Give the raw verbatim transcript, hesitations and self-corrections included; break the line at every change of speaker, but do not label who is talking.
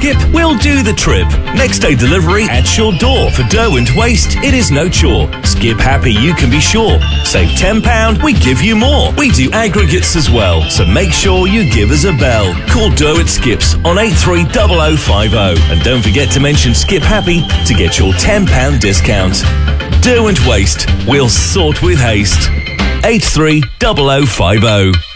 Skip will do the trip. Next day delivery at your door. For dough and waste, it is no chore. Skip Happy, you can be sure. Save ten pounds, we give you more. We do aggregates as well, so make sure you give us a bell. Call Dough at Skips on eight three zero zero five zero. And don't forget to mention Skip Happy to get your ten pounds discount. Dough and waste, we'll sort with haste. eight three zero zero five zero.